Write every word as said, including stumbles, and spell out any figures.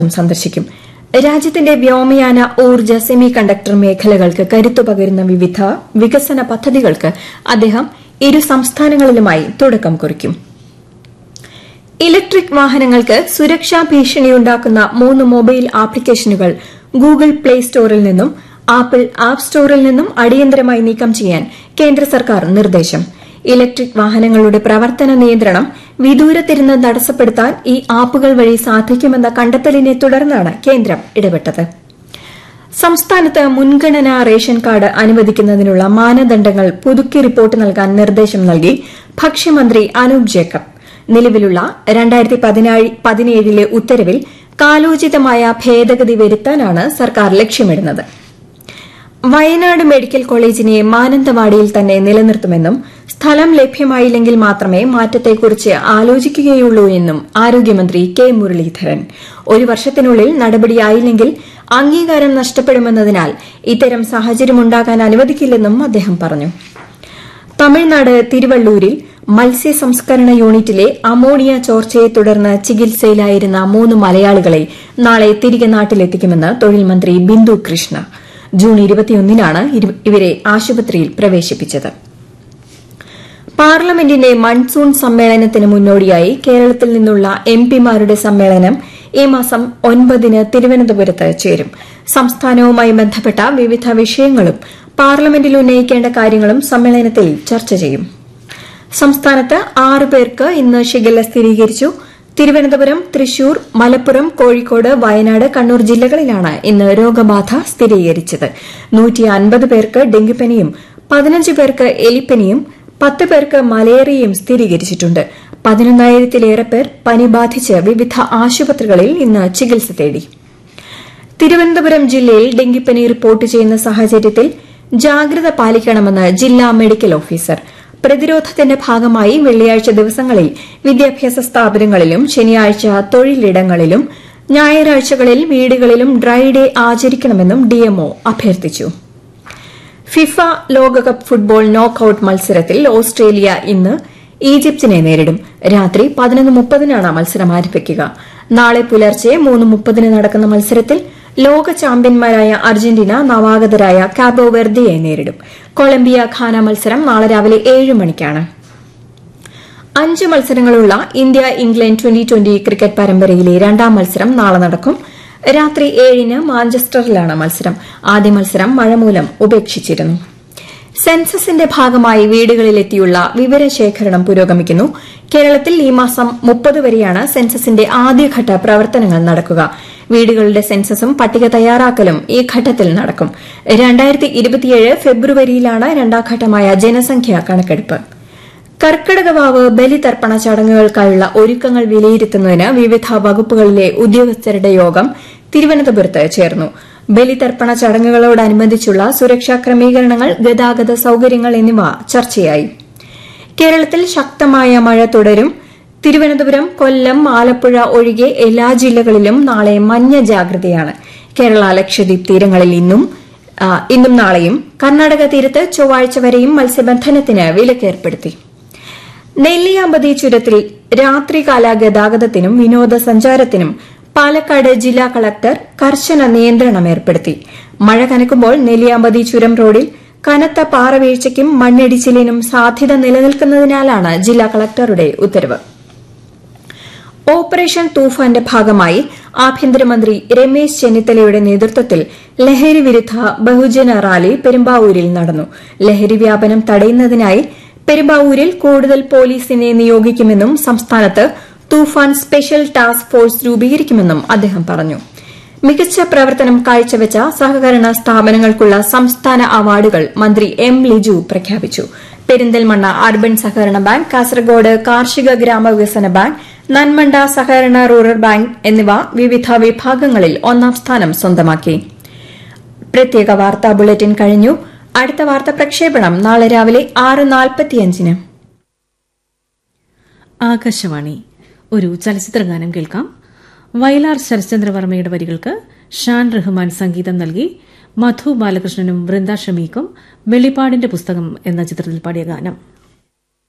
സന്ദർശിക്കും. രാജ്യത്തിന്റെ വ്യോമയാന, ഊർജ്ജ, സെമി കണ്ടക്ടർ മേഖലകൾക്ക് കരുത്തു പകരുന്ന വിവിധ വികസന പദ്ധതികൾക്ക് അദ്ദേഹം ഇരു സംസ്ഥാനങ്ങളിലുമായി തുടക്കം കുറിക്കും. ഇലക്ട്രിക് വാഹനങ്ങൾക്ക് സുരക്ഷാ ഭീഷണിയുണ്ടാക്കുന്ന മൂന്ന് മൊബൈൽ ആപ്ലിക്കേഷനുകൾ ഗൂഗിൾ പ്ലേ സ്റ്റോറിൽ നിന്നും ആപ്പിൾ ആപ്പ് സ്റ്റോറിൽ നിന്നും അടിയന്തരമായി നീക്കം ചെയ്യാൻ കേന്ദ്ര സർക്കാർ നിർദ്ദേശം. ഇലക്ട്രിക് വാഹനങ്ങളുടെ പ്രവർത്തന നിയന്ത്രണം വിദൂരത്തിരുന്ന് തടസ്സപ്പെടുത്താൻ ഈ ആപ്പുകൾ വഴി സാധിക്കുമെന്ന കണ്ടെത്തലിനെ തുടർന്നാണ് കേന്ദ്രം ഇടപെട്ടത്. സംസ്ഥാനത്ത് മുൻഗണനാ റേഷൻ കാർഡ് അനുവദിക്കുന്നതിനുള്ള മാനദണ്ഡങ്ങൾ പുതുക്കി റിപ്പോർട്ട് നൽകാൻ നിർദ്ദേശം നൽകി ഭക്ഷ്യമന്ത്രി അനൂപ് ജേക്കബ്. നിലവിലുള്ള രണ്ടായിരത്തി പതിനേഴിലെ ഉത്തരവിൽ കാലോചിതമായ ഭേദഗതി വരുത്താനാണ് സർക്കാർ ലക്ഷ്യമിടുന്നത്. വയനാട് മെഡിക്കൽ കോളേജിനെ മാനന്തവാടിയിൽ തന്നെ നിലനിർത്തുമെന്നും സ്ഥലം ലഭ്യമായില്ലെങ്കിൽ മാത്രമേ മാറ്റത്തെക്കുറിച്ച് ആലോചിക്കുകയുള്ളൂ എന്നും ആരോഗ്യമന്ത്രി കെ മുരളീധരൻ. ഒരു വർഷത്തിനുള്ളിൽ നടപടിയായില്ലെങ്കിൽ അംഗീകാരം നഷ്ടപ്പെടുമെന്നതിനാൽ ഇത്തരം സാഹചര്യമുണ്ടാകാൻ അനുവദിക്കില്ലെന്നും അദ്ദേഹം പറഞ്ഞു. തമിഴ്നാട് തിരുവള്ളൂരിൽ മത്സ്യ സംസ്കരണ യൂണിറ്റിലെ അമോണിയ ചോർച്ചയെ തുടർന്ന് ചികിത്സയിലായിരുന്ന മൂന്ന് മലയാളികളെ നാളെ തിരികെ നാട്ടിലെത്തിക്കുമെന്ന് തൊഴിൽ മന്ത്രി ബിന്ദു കൃഷ്ണ. ജൂൺ ഇരുപത്തിയൊന്നിനാണ് ഇവരെ ആശുപത്രിയിൽ പ്രവേശിപ്പിച്ചത്. പാർലമെന്റിന്റെ മൺസൂൺ സമ്മേളനത്തിന് മുന്നോടിയായി കേരളത്തിൽ നിന്നുള്ള എംപിമാരുടെ സമ്മേളനം ഈ മാസം ഒൻപതിന് തിരുവനന്തപുരത്ത് ചേരും. സംസ്ഥാനവുമായി ബന്ധപ്പെട്ട വിവിധ വിഷയങ്ങളും പാർലമെന്റിൽ ഉന്നയിക്കേണ്ട കാര്യങ്ങളും സമ്മേളനത്തിൽ ചർച്ച ചെയ്യും. സംസ്ഥാനത്ത് ആറ് പേർക്ക് ഇന്ന് ഷിഗല്ല സ്ഥിരീകരിച്ചു. തിരുവനന്തപുരം, തൃശൂർ, മലപ്പുറം, കോഴിക്കോട്, വയനാട്, കണ്ണൂർ ജില്ലകളിലാണ് ഇന്ന് രോഗബാധ സ്ഥിരീകരിച്ചത്. നൂറ്റി അൻപത് പേർക്ക് ഡെങ്കിപ്പനിയും പതിനഞ്ച് പേർക്ക് എലിപ്പനിയും പത്ത് പേർക്ക് മലേറിയയും സ്ഥിരീകരിച്ചിട്ടുണ്ട്. പതിനൊന്നായിരത്തിലേറെ പേർ പനി ബാധിച്ച് വിവിധ ആശുപത്രികളിൽ ഇന്ന് ചികിത്സ തേടി. തിരുവനന്തപുരം ജില്ലയിൽ ഡെങ്കിപ്പനി റിപ്പോർട്ട് ചെയ്യുന്ന സാഹചര്യത്തിൽ ജാഗ്രത പാലിക്കണമെന്ന് ജില്ലാ മെഡിക്കൽ ഓഫീസർ. പ്രതിരോധത്തിന്റെ ഭാഗമായി വെള്ളിയാഴ്ച ദിവസങ്ങളിൽ വിദ്യാഭ്യാസ സ്ഥാപനങ്ങളിലും ശനിയാഴ്ച തൊഴിലിടങ്ങളിലും ഞായറാഴ്ചകളിൽ വീടുകളിലും ഡ്രൈ ഡേ ആചരിക്കണമെന്നും ഡിഎംഒ അഭ്യർത്ഥിച്ചു. ഫിഫ ലോകകപ്പ് ഫുട്ബോൾ നോക്കൌട്ട് മത്സരത്തിൽ ഓസ്ട്രേലിയ ഇന്ന് ഈജിപ്തിനെ നേരിടും. രാത്രി പതിനൊന്ന് മുപ്പതിനാണ് മത്സരം ആരംഭിക്കുക. നാളെ പുലർച്ചെ മൂന്ന് മുപ്പതിന് നടക്കുന്ന മത്സരത്തിൽ ലോക ചാമ്പ്യന്മാരായ അർജന്റീന നവാഗതരായ കാബോ വെർദെയെ നേരിടും. കൊളംബിയ ഘാന മത്സരം നാളെ രാവിലെ ഏഴ് മണിക്കാണ്. അഞ്ച് മത്സരങ്ങളുള്ള India England twenty twenty cricket പരമ്പരയിലെ രണ്ടാം മത്സരം നാളെ നടക്കും. രാത്രി ഏഴിന് മാഞ്ചസ്റ്ററിലാണ് മത്സരം. ആദ്യ മത്സരം മഴ മൂലം ഉപേക്ഷിച്ചിരുന്നു. സെൻസസിന്റെ ഭാഗമായി വീടുകളിലെത്തിയുള്ള വിവരശേഖരണം പുരോഗമിക്കുന്നു. കേരളത്തിൽ ഈ മാസം മുപ്പത് വരെയാണ് സെൻസസിന്റെ ആദ്യഘട്ട പ്രവർത്തനങ്ങൾ നടക്കുക. വീടുകളുടെ സെൻസസും പട്ടിക തയ്യാറാക്കലും ഈ ഘട്ടത്തിൽ നടക്കും. രണ്ടായിരത്തി ഇരുപത്തിയേഴ് ഫെബ്രുവരിയിലാണ് രണ്ടാം ഘട്ടമായ ജനസംഖ്യാ കണക്കെടുപ്പ്. കർക്കിടകവാവ് ബലിതർപ്പണ ചടങ്ങുകൾക്കായുള്ള ഒരുക്കങ്ങൾ വിലയിരുത്തുന്നതിന് വിവിധ വകുപ്പുകളിലെ ഉദ്യോഗസ്ഥരുടെ യോഗം തിരുവനന്തപുരത്ത് ചേർന്നു. ബലിതർപ്പണ ചടങ്ങുകളോടനുബന്ധിച്ചുള്ള സുരക്ഷാ ക്രമീകരണങ്ങൾ, ഗതാഗത സൌകര്യങ്ങൾ എന്നിവ ചർച്ചയായി. കേരളത്തിൽ ശക്തമായ മഴ തുടരും. തിരുവനന്തപുരം, കൊല്ലം, ആലപ്പുഴ ഒഴികെ എല്ലാ ജില്ലകളിലും നാളെ മഞ്ഞ ജാഗ്രതയാണ്. കേരള ലക്ഷദ്വീപ് തീരങ്ങളിൽ ഇന്നും ഇന്നും നാളെയും, കർണാടക തീരത്ത് ചൊവ്വാഴ്ച വരെയും മത്സ്യബന്ധനത്തിന് വിലക്കേർപ്പെടുത്തി. നെല്ലിയാമ്പതി ചുരത്തിൽ രാത്രികാല ഗതാഗതത്തിനും വിനോദസഞ്ചാരത്തിനും പാലക്കാട് ജില്ലാ കളക്ടർ കർശന നിയന്ത്രണം ഏർപ്പെടുത്തി. മഴ കനക്കുമ്പോൾ നെല്ലിയാമ്പതി ചുരം റോഡിൽ കനത്ത പാറവീഴ്ചയ്ക്കും മണ്ണിടിച്ചിലിനും സാധ്യത നിലനിൽക്കുന്നതിനാലാണ് ജില്ലാ കളക്ടറുടെ ഉത്തരവ്. ഓപ്പറേഷൻ തൂഫാന്റെ ഭാഗമായി ആഭ്യന്തരമന്ത്രി രമേശ് ചെന്നിത്തലയുടെ നേതൃത്വത്തിൽ ലഹരി വിരുദ്ധ ബഹുജന റാലി പെരുമ്പാവൂരിൽ നടന്നു. ലഹരി വ്യാപനം തടയുന്നതിനായി പെരുമ്പാവൂരിൽ കൂടുതൽ പോലീസിനെ നിയോഗിക്കുമെന്നും സംസ്ഥാനത്ത് തൂഫാൻ സ്പെഷ്യൽ ടാസ്ക് ഫോഴ്സ് രൂപീകരിക്കുമെന്നും അദ്ദേഹം പറഞ്ഞു. മികച്ച പ്രവർത്തനം കാഴ്ചവെച്ച സഹകരണ സ്ഥാപനങ്ങൾക്കുള്ള സംസ്ഥാന അവാർഡുകൾ മന്ത്രി എം ലിജു പ്രഖ്യാപിച്ചു. പെരിന്തൽമണ്ണ അർബൻ സഹകരണ ബാങ്ക്, കാസർഗോഡ് കാർഷിക ഗ്രാമവികസന ബാങ്ക്, നന്മണ്ട സഹകരണ റൂറൽ ബാങ്ക് എന്നിവ വിവിധ വിഭാഗങ്ങളിൽ ഒന്നാം സ്ഥാനം സ്വന്തമാക്കി. പ്രത്യേക വാർത്താ ബുള്ളറ്റിൻ കഴിഞ്ഞു. അടുത്ത വാർത്താ പ്രക്ഷേപണം നാളെ രാവിലെ ആറ് നാൽപ്പത്തിയഞ്ചിന്. ആകാശവാണി. ഒരു ചലച്ചിത്രഗാനം കേൾക്കാം. വയലാർ ശരത്ചന്ദ്രവർമ്മയുടെ വരികൾക്ക് ഷാൻ റഹ്മാൻ സംഗീതം നൽകി മധു ബാലകൃഷ്ണനും വൃന്ദ ഷമീക്കും വെളിപ്പാടിന്റെ പുസ്തകം എന്ന ചിത്രത്തിൽ പാടിയ ഗാനം.